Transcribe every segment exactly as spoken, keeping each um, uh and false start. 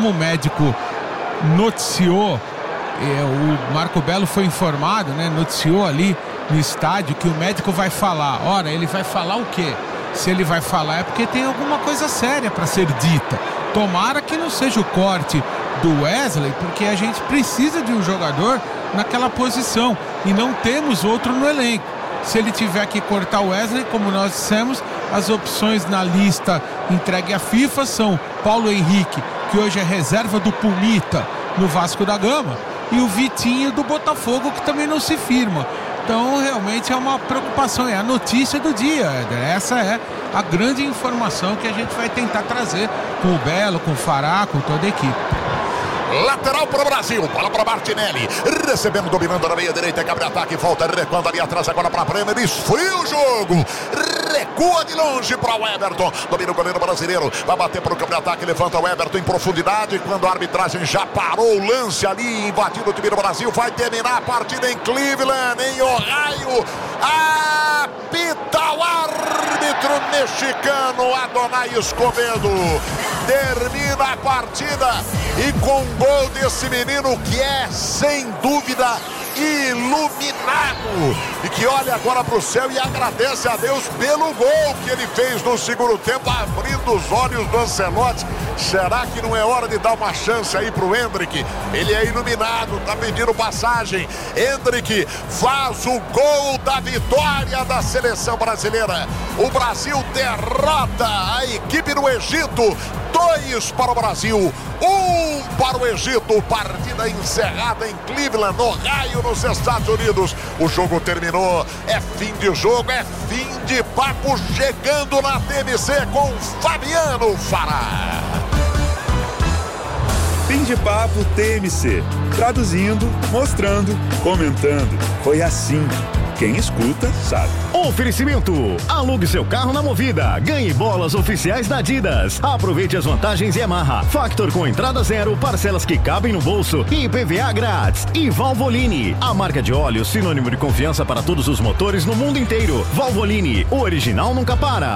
como o médico noticiou, é, o Marco Belo foi informado, né, noticiou ali no estádio que o médico vai falar. Ora, ele vai falar o quê? Se ele vai falar é porque tem alguma coisa séria para ser dita. Tomara que não seja o corte do Wesley, porque a gente precisa de um jogador naquela posição e não temos outro no elenco. Se ele tiver que cortar o Wesley, como nós dissemos, as opções na lista entregue à FIFA são Paulo Henrique, que hoje é reserva do Pumita no Vasco da Gama, e o Vitinho do Botafogo, que também não se firma. Então realmente é uma preocupação, é a notícia do dia, Éder. Essa é a grande informação que a gente vai tentar trazer com o Belo, com o Fará, com toda a equipe. Lateral para o Brasil, bola para Martinelli, recebendo, dominando na meia direita, cabe ataque, volta, recuando ali atrás, agora para Bremer, esfria o jogo, recua de longe para o Everton, domina o goleiro brasileiro, vai bater para o campo de ataque, levanta o Everton em profundidade, quando a arbitragem já parou o lance ali, invadindo o time do Brasil, vai terminar a partida em Cleveland, em Ohio, apita o árbitro mexicano Adonai Escobedo, termina a partida e com gol desse menino que é, sem dúvida, iluminado e que olha agora para o céu e agradece a Deus pelo gol que ele fez no segundo tempo, abrindo os olhos do Ancelotti. Será que não é hora de dar uma chance aí pro Endrick? Ele é iluminado, tá pedindo passagem. Endrick faz o gol da vitória da seleção brasileira. O Brasil derrota a equipe do Egito. Dois para o Brasil, um para o Egito. Partida encerrada em Cleveland, Ohio, nos Estados Unidos. O jogo terminou, é fim de jogo, é fim de papo, chegando na T M C com Fabiano Fará. Fim de papo T M C, traduzindo, mostrando, comentando. Foi assim. Quem escuta, sabe. Oferecimento. Alugue seu carro na Movida. Ganhe bolas oficiais da Adidas. Aproveite as vantagens Yamaha. Factor com entrada zero, parcelas que cabem no bolso e I P V A grátis. E Valvoline, a marca de óleo sinônimo de confiança para todos os motores no mundo inteiro. Valvoline, o original nunca para.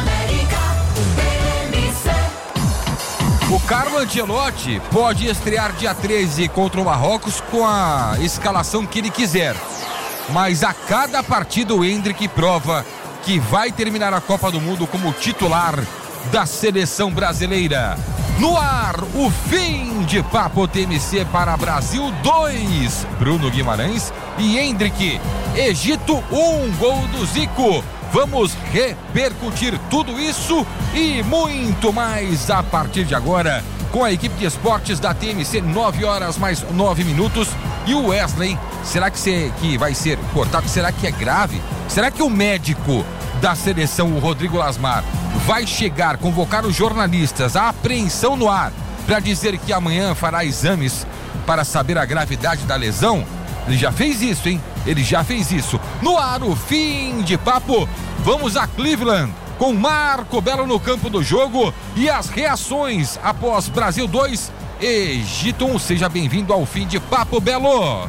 O Carlo Ancelotti pode estrear dia treze contra o Marrocos com a escalação que ele quiser. Mas a cada partida o Endrick prova que vai terminar a Copa do Mundo como titular da seleção brasileira. No ar, o fim de papo T M C para Brasil dois. Bruno Guimarães e Endrick. Egito um, gol do Zico. Vamos repercutir tudo isso e muito mais a partir de agora com a equipe de esportes da T M C, nove horas mais nove minutos. E o Wesley, será que, cê, que vai ser cortado? Será que é grave? Será que o médico da seleção, o Rodrigo Lasmar, vai chegar, convocar os jornalistas, a apreensão no ar, para dizer que amanhã fará exames para saber a gravidade da lesão? Ele já fez isso, hein? Ele já fez isso. No ar, o fim de papo. Vamos a Cleveland com Marco Belo no campo do jogo e as reações após Brasil dois, Egito um. Seja bem-vindo ao fim de papo, Belo.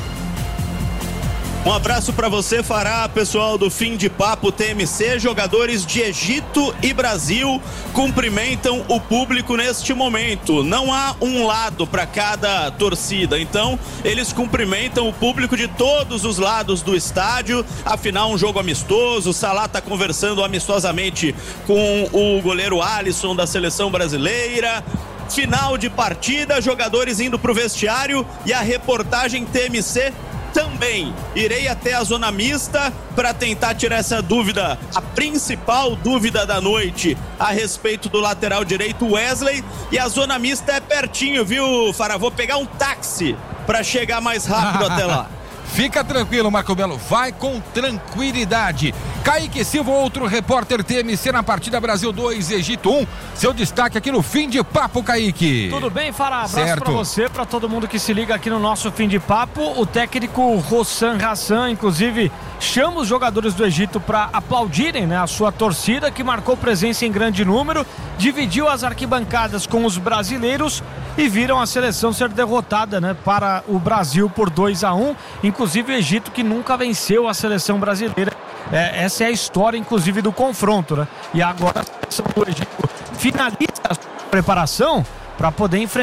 Um abraço para você, Fará, pessoal do Fim de Papo T M C. Jogadores de Egito e Brasil cumprimentam o público neste momento. Não há um lado para cada torcida, então eles cumprimentam o público de todos os lados do estádio. Afinal, um jogo amistoso. O Salah está conversando amistosamente com o goleiro Alisson da seleção brasileira. Final de partida, jogadores indo para o vestiário e a reportagem T M C também. Irei até a zona mista para tentar tirar essa dúvida, a principal dúvida da noite a respeito do lateral direito Wesley, e a zona mista é pertinho, viu, Fará? Vou pegar um táxi para chegar mais rápido até lá. Fica tranquilo, Marco Belo, vai com tranquilidade. Kaique Silva, outro repórter T M C na partida Brasil dois, Egito um. Seu destaque aqui no Fim de Papo, Kaique. Tudo bem, Fará? Abraço certo. Pra você, pra todo mundo que se liga aqui no nosso Fim de Papo. O técnico Hossam Hassan, inclusive, chama os jogadores do Egito para aplaudirem, né, a sua torcida, que marcou presença em grande número, dividiu as arquibancadas com os brasileiros e viram a seleção ser derrotada, né, para o Brasil por dois a um. Inclusive o Egito, que nunca venceu a seleção brasileira. É, essa é a história, inclusive, do confronto, né? E agora a seleção do Egito finaliza a sua preparação para poder enfrentar